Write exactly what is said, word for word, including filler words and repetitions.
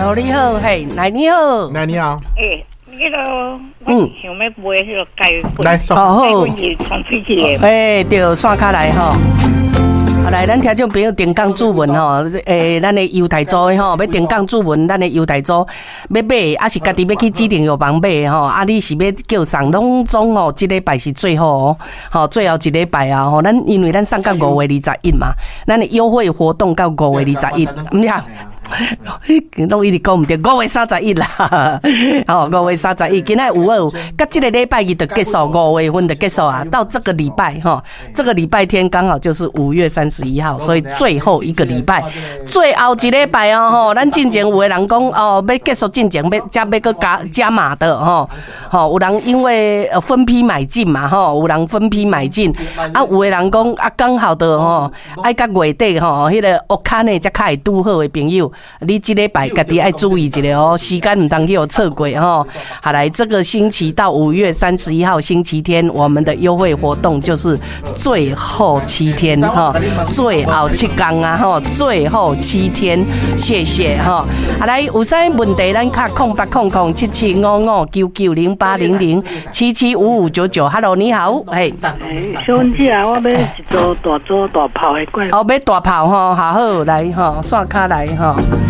好你好，嘿，来你好， 来你好， 诶，那个我想要买迄个鸡粉， 来说， 哦鸡粉传出去好，诶，对，线卡来吼。好来，咱听众朋友定岗注文吼，诶，咱的犹太州的吼，要定岗注文，咱的犹太州要买，还是家己要去指定药房买吼？啊，你是要叫送拢总吼，这礼拜是最后哦，吼，最后一礼拜啊吼，咱因为咱送到五月二十一嘛，咱的优惠活动到五月二十一，唔呀。拢一直讲唔对，五月三十一啦，哦，五月三十一，今仔有二，甲这个礼拜二就结束，五月份就结束啊。到这个礼拜哈，这个礼拜天刚好就是五月三十一号，所以最后一个礼拜，最后一礼拜哦吼，咱进前有的人讲哦，要结束进前要加要个加加码的吼，吼有人因为分批买进嘛吼，有人分批买进，啊有的人讲啊刚好的吼，爱到月底吼，迄个乌卡呢才开始拄好的朋友。你这礼拜家己要注意一下哦，时间唔当去有错过哈。好来，这个星期到五月三十一号星期天，我们的优惠活动就是最后七天哈，最后七天啊哈，最后七天，谢谢哈。好来，有啥问题咱卡空八空空七七五五九九零八零零七七五五九九。Hello， 你好，嘿。 小文姐啊，我要一组大组大炮的罐。 哦，要大炮哈，好好来哈，刷卡来哈。